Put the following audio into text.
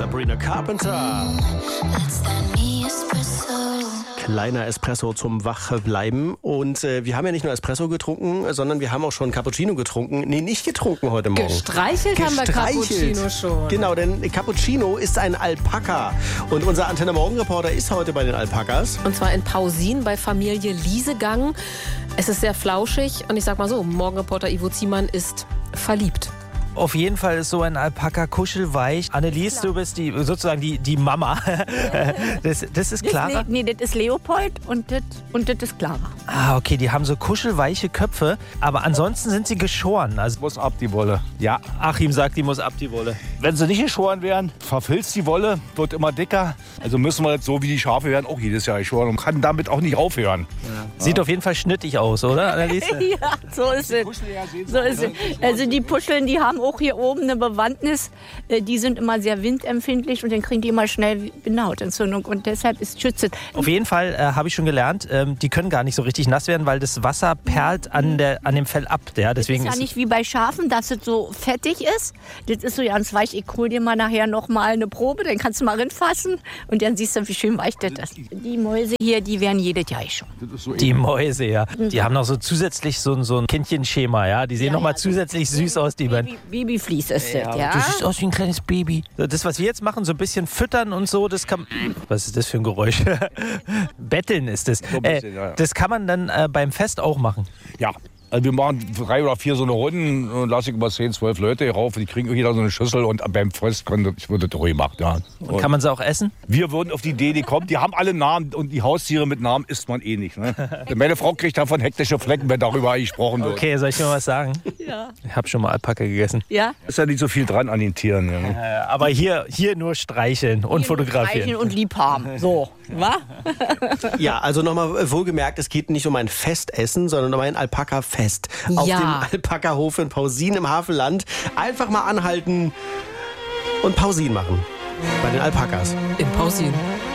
Sabrina Carpenter. Kleiner Espresso zum Wachbleiben. Und wir haben ja nicht nur Espresso getrunken, sondern wir haben auch schon Cappuccino getrunken. Nee, nicht getrunken heute Morgen. Gestreichelt haben wir Cappuccino schon. Genau, denn Cappuccino ist ein Alpaka. Und unser Antenne Morgen-Reporter ist heute bei den Alpakas. Und zwar in Pausin bei Familie Liesegang. Es ist sehr flauschig und ich sag mal so, Morgenreporter Ivo Ziemann ist verliebt. Auf jeden Fall ist so ein Alpaka kuschelweich. Annelies, du bist sozusagen die Mama. Das ist Clara? Nee, das ist Leopold und das ist Clara. Ah, okay, die haben so kuschelweiche Köpfe, aber ansonsten sind sie geschoren. Also Muss ab die Wolle. ja, Achim sagt, die muss ab die Wolle. Wenn sie nicht geschoren werden, verfilzt die Wolle, wird immer dicker. Also müssen wir jetzt so wie die Schafe werden auch jedes Jahr geschoren und kann damit auch nicht aufhören. Sieht auf jeden Fall schnittig aus, oder, Annelies? Ja, so ist es. So ist es. Also die Puscheln, die haben auch hier oben eine Bewandtnis. Die sind immer sehr windempfindlich und dann kriegen die immer schnell eine Hautentzündung und deshalb ist schützend. Auf jeden Fall habe ich schon gelernt, die können gar nicht so richtig nass werden, weil das Wasser perlt an dem Fell ab. Ja, deswegen Das ist ja nicht wie bei Schafen, dass es so fettig ist. Das ist so ganz weich. Ich hole dir mal nachher noch mal eine Probe, dann kannst du mal rinfassen und dann siehst du, wie schön weich das ist. Die Mäuse hier, die werden jedes Jahr schon. die Mäuse, ja. Die haben noch so zusätzlich so ein Kindchenschema, ja. Die sehen noch mal zusätzlich süß aus, die beiden. Babyflies ist das, ja. Du siehst aus wie ein kleines Baby. Das, was wir jetzt machen, so ein bisschen füttern und so, das kann... Was ist das für ein Geräusch? Betteln ist das. So ein bisschen, ja. Das kann man dann beim Fest auch machen. Ja. Also wir machen 3 oder 4 so eine Runden und lasse ich über 10, 12 Leute hier rauf. Die kriegen jeder so eine Schüssel und beim Fest wird das ruhig gemacht. Ja. Und kann man sie auch essen? Wir würden auf die Idee, die kommt, die haben alle Namen und die Haustiere mit Namen isst man eh nicht. Ne? Meine Frau kriegt davon hektische Flecken, wenn darüber gesprochen wird. Okay, soll ich mal was sagen? Ja. Ich habe schon mal Alpaka gegessen. Ja. Ist ja nicht so viel dran an den Tieren. Ja, ne? Aber hier nur streicheln und fotografieren. Streicheln und lieb haben. So, wa? Ja, also nochmal wohlgemerkt, es geht nicht um ein Festessen, sondern um ein Alpaka-Fest. Auf Ja. dem Alpaka-Hof in Pausin im Hafenland. Einfach mal anhalten und Pausin machen. Bei den Alpakas. In Pausin.